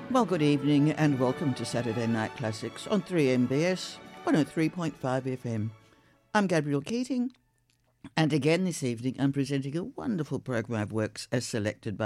Well, good evening and welcome to Saturday Night Classics on 3MBS 103.5 FM. I'm Gabrielle Keating, and again this evening I'm presenting a wonderful program of works as selected by